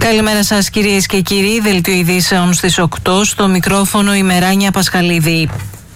Καλημέρα σας κυρίες και κύριοι, δελτίο ειδήσεων στις 8, στο μικρόφωνο η Μεράνια Πασχαλίδη.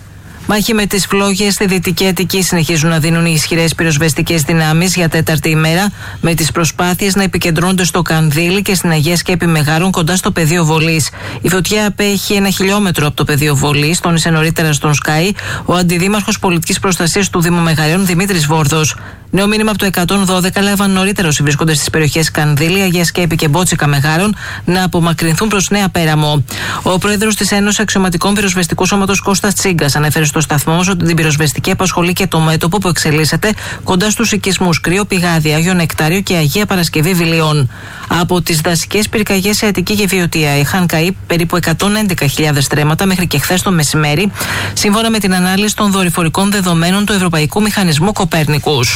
Μάχη με τις φλόγες στη Δυτική Αττική συνεχίζουν να δίνουν οι ισχυρές πυροσβεστικές δυνάμεις για τέταρτη ημέρα, με τις προσπάθειες να επικεντρώνονται στο Κανδύλι και στην Αγία Σκέπη Μεγάρων κοντά στο πεδίο βολής. Η φωτιά απέχει 1 χιλιόμετρο από το πεδίο βολής, τόνισε νωρίτερα στον Sky ο αντιδήμαρχος πολιτικής προστασίας του Δήμου Μεγαρίων Δημήτρης Βόρδος. Νέο μήνυμα από το 112 λάβαν νωρίτερα όσοι βρίσκονται στις περιοχές Κανδύλη, Αγία Σκέπη και Μπότσικα Μεγάρων να απομακρυνθούν προς Νέα Πέραμο. Ο πρόεδρος της Ένωσης Αξιωματικών Πυροσβεστικού Σώματος Κώστας Τσίγκας ανέφερε στο σταθμό ότι την πυροσβεστική απασχολεί και το μέτωπο που εξελίσσεται κοντά στους οικισμούς Κρύο Πηγάδι, Άγιο Νεκτάριο και Αγία Παρασκευή Βιλιών. Από τις δασικές πυρκαγιές σε Αττική και Βιωτία είχαν καεί περίπου 111.000 στρέμματα μέχρι και χθες το μεσημέρι, σύμφωνα με την ανάλυση των δορυφορικών δεδομένων του Ευρωπαϊκού Μηχανισμού Κοπέρνικους.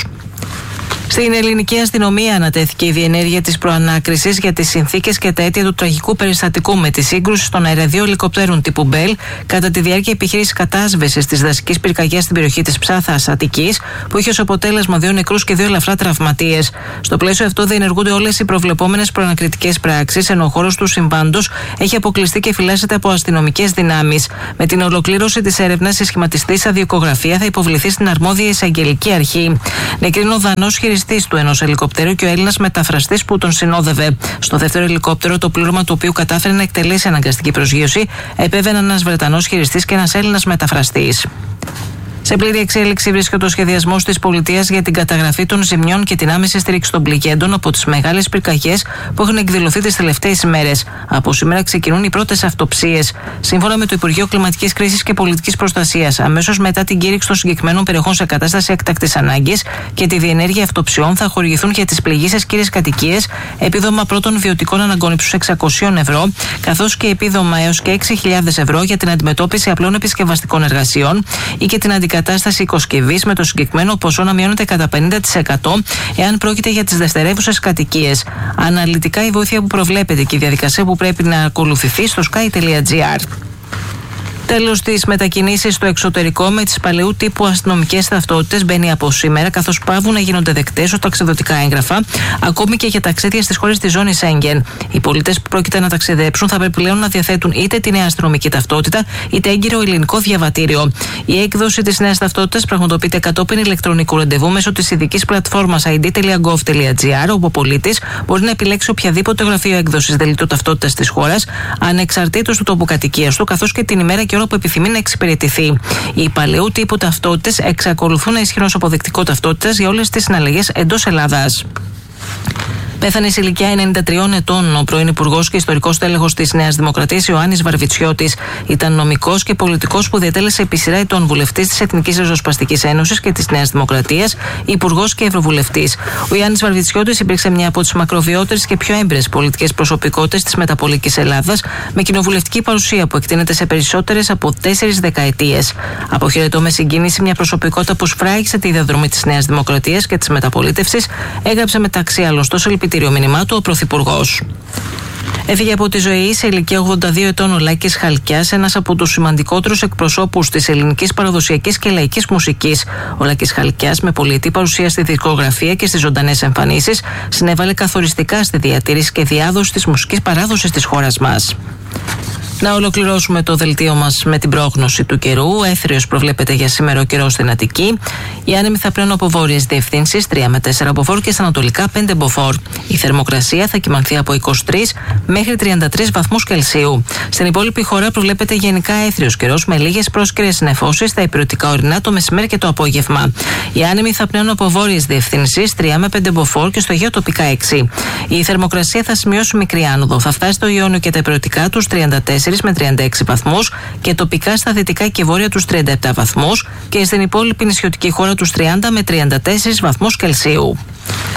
Στην ελληνική αστυνομία ανατέθηκε η διενέργεια της προανάκρισης για τις συνθήκες και τα αίτια του τραγικού περιστατικού με τη σύγκρουση των αεροδύο ελικοπτέρων τύπου Μπέλ κατά τη διάρκεια επιχείρησης κατάσβεσης της δασικής πυρκαγιάς στην περιοχή της Ψάθας Αττικής, που είχε ως αποτέλεσμα 2 νεκρούς και 2 ελαφρά τραυματίες. Στο πλαίσιο αυτό διενεργούνται όλες οι προβλεπόμενες προανακριτικές πράξεις, ενώ ο χώρος του συμβάντος έχει αποκλειστεί και φυλάσσεται από αστυνομικές δυνάμεις. Με την ολοκλήρωση της έρευνας, η σχηματιστή αδειοκογραφία θα υποβληθεί στην αρμόδια εισαγγελική αρχή. Νεκρίνο ο δανός χειριστής του ενός ελικοπτέρου και ο Έλληνας μεταφραστής που τον συνόδευε. Στο δεύτερο ελικόπτερο, το πλήρωμα του οποίου κατάφερε να εκτελέσει αναγκαστική προσγείωση, επέβαιναν ένας Βρετανός χειριστής και ένας Έλληνας μεταφραστής. Σε πλήρη εξέλιξη βρίσκεται ο σχεδιασμός της πολιτείας για την καταγραφή των ζημιών και την άμεση στήριξη των πληγέντων από τις μεγάλες πυρκαγιές που έχουν εκδηλωθεί τις τελευταίες ημέρες. Από σήμερα ξεκινούν οι πρώτες αυτοψίες. Σύμφωνα με το Υπουργείο Κλιματικής Κρίσης και Πολιτικής Προστασίας, αμέσως μετά την κήρυξη των συγκεκριμένων περιοχών σε κατάσταση έκτακτης ανάγκης και τη διενέργεια αυτοψιών, θα χορηγηθούν για τις πληγήσεις κύριες κατοικίες επίδομα πρώτων βιωτικών αναγκών ύψους 600 ευρώ, καθώς και επίδομα έως και 6.000 ευρώ για την αντιμετώπιση απλών επισκευαστικών εργασιών ή και την αντικατάσταση οικοσκευής, με το συγκεκριμένο ποσό να μειώνεται κατά 50% εάν πρόκειται για τις δευτερεύουσες κατοικίες. Αναλυτικά η βοήθεια που προβλέπεται και η διαδικασία που πρέπει να ακολουθηθεί στο sky.gr. Τέλος, τις μετακινήσεις στο εξωτερικό με τις παλαιού τύπου αστυνομικές ταυτότητες μπαίνει από σήμερα, καθώς πάβουν να γίνονται δεκτές ως ταξιδωτικά έγγραφα, ακόμη και για ταξίδια στις χώρες της ζώνης Σέγγεν. Οι πολίτες που πρόκειται να ταξιδέψουν θα πρέπει πλέον να διαθέτουν είτε τη νέα αστυνομική ταυτότητα είτε έγκυρο ελληνικό διαβατήριο. Η έκδοση της νέας ταυτότητας πραγματοποιείται κατόπιν ηλεκτρονικού ραντεβού μέσω της ειδικής πλατφόρμας id.gov.gr, όπου ο πολίτης μπορεί να επιλέξει οποιαδήποτε γραφείο έκδοσης δελτίου ταυτότητας της χώρας, ανεξαρτήτως του τόπου κατοικίας του, καθώς και την ημέρα και ώρα που επιθυμεί να εξυπηρετηθεί. Οι παλαιού τύπου ταυτότητες εξακολουθούν να ισχύουν ως αποδεικτικό ταυτότητας για όλες τις συναλλαγές εντός Ελλάδας. Πέθανε σε ηλικία 93 ετών ο πρώην Υπουργός και ιστορικός τέλεχος της Νέας Δημοκρατίας Ιωάννης Βαρβιτσιώτης. Ήταν νομικός και πολιτικός που διατέλεσε επί σειρά ετών βουλευτής της Εθνικής Ριζοσπαστικής Ένωσης και της Νέας Δημοκρατίας, υπουργός και ευρωβουλευτής. Ο Ιωάννης Βαρβιτσιώτης υπήρξε μια από τις μακροβιότερες και πιο έμπειρες πολιτικές προσωπικότητες της μεταπολικής Ελλάδας, με κοινοβουλευτική παρουσία που εκτείνεται σε περισσότερες από 4 δεκαετίες. Αποχαιρετώ με συγκίνηση μια προσωπικότητα που σφράγισε τη διαδρομή της Νέας Δημοκρατίας και της μεταπολίτευσης, έγραψε μεταξύ άλλων στο συλληπιτήριο μήνυμά του ο Πρωθυπουργός. Έφυγε από τη ζωή σε ηλικία 82 ετών ο Λάκης Χαλκιάς, ένας από τους σημαντικότερους εκπροσώπους της ελληνικής παραδοσιακής και λαϊκής μουσικής. Ο Λάκης Χαλκιάς, με πολυετή παρουσία στη δισκογραφία και στις ζωντανές εμφανίσεις, συνέβαλε καθοριστικά στη διατήρηση και διάδοση της μουσικής παράδοσης της χώρας μας. Να ολοκληρώσουμε το δελτίο μας με την πρόγνωση του καιρού. Έθριος προβλέπεται για σήμερα ο καιρός στην Αττική. Οι άνεμοι θα πλέουν από βόρειες διευθύνσεις 3 με 4 μποφόρ και στα ανατολικά 5 μποφόρ. Η θερμοκρασία θα κυμανθεί από 23 μέχρι 33 βαθμούς Κελσίου. Στην υπόλοιπη χώρα προβλέπεται γενικά έθριος καιρός με λίγες πρόσκαιρες νεφώσεις στα ηπειρωτικά ορεινά το μεσημέρι και το απόγευμα. Οι άνεμοι θα πλέουν από βόρειες διευθύνσεις 3 με 5 μποφόρ και στο Αιγαίο τοπικά 6. Η θερμοκρασία θα σημειώσει μικρή άνοδο. Θα φτάσει στο Ιόνιο και τα ηπειρωτικά τους 34 με 36 βαθμούς και τοπικά στα δυτικά και βόρεια τους 37 βαθμούς και στην υπόλοιπη νησιωτική χώρα τους 30 με 34 βαθμούς Κελσίου.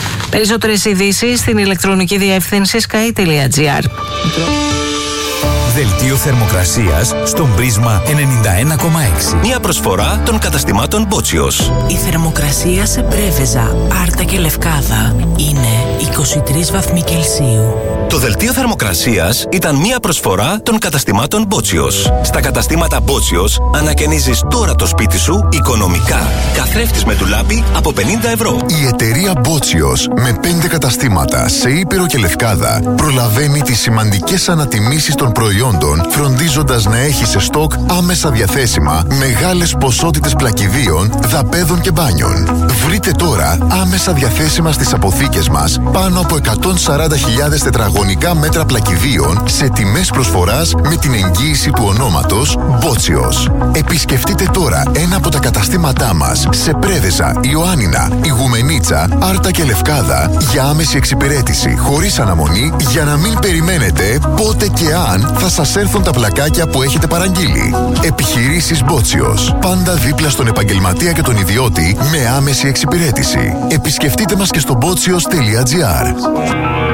Περισσότερες ειδήσεις στην ηλεκτρονική διεύθυνση sky.gr. Δελτίο θερμοκρασίας στον Πρίσμα 91,6. Μια προσφορά των καταστημάτων Μπότσιος. Η θερμοκρασία σε Πρέβεζα, Άρτα και Λευκάδα είναι 23 βαθμοί Κελσίου. Το δελτίο θερμοκρασίας ήταν μια προσφορά των καταστημάτων Μπότσιος. Στα καταστήματα Μπότσιος ανακαινίζεις τώρα το σπίτι σου οικονομικά. Καθρέφτης με ντουλάπι από 50 ευρώ. Η εταιρεία Μπότσιος με 5 καταστήματα σε Ήπειρο και Λευκάδα προλαβαίνει τις σημαντικές ανατιμήσεις των προϊόντων, φροντίζοντας να έχει σε στόκ άμεσα διαθέσιμα μεγάλες ποσότητες πλακιδίων, δαπέδων και μπάνιων. Βρείτε τώρα άμεσα διαθέσιμα στις αποθήκες μας πάνω από 140.000 τετραγωνικά μέτρα πλακιδίων σε τιμές προσφοράς με την εγγύηση του ονόματος Μπότσιος. Επισκεφτείτε τώρα ένα από τα καταστήματά μας σε Πρέβεζα, Ιωάννινα, Ιγουμενίτσα, Άρτα και Λευκάδα για άμεση εξυπηρέτηση χωρίς αναμονή, για να μην περιμένετε πότε και αν θα σας έρθουν τα πλακάκια που έχετε παραγγείλει. Επιχειρήσεις Μπότσιος. Πάντα δίπλα στον επαγγελματία και τον ιδιώτη με άμεση εξυπηρέτηση. Επισκεφτείτε μας και στο botsios.gr.